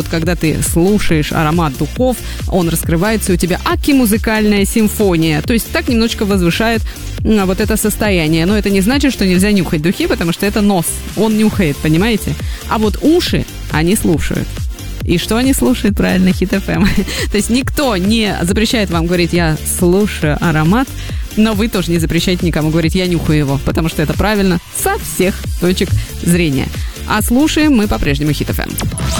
когда ты слушаешь аромат духов, он раскрывается, у тебя аки-музыкальная симфония. То есть так немножечко возвышает вот это состояние. Но это не значит, что нельзя нюхать духи, потому что это нос. Он нюхает, понимаете? А вот уши, они слушают. И что они слушают? Правильно, Хит FM. То есть никто не запрещает вам говорить: я слушаю аромат, но вы тоже не запрещаете никому говорить: я нюхаю его, потому что это правильно со всех точек зрения. А слушаем мы по-прежнему Хит FM.